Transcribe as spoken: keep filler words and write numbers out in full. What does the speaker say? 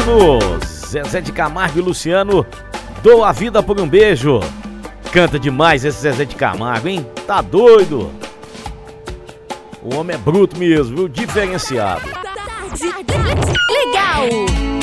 Luciano. Zezé de Camargo e Luciano, dou a vida por um beijo. Canta demais esse Zezé de Camargo, hein? Tá doido? O homem é bruto mesmo, viu? Diferenciado. Legal!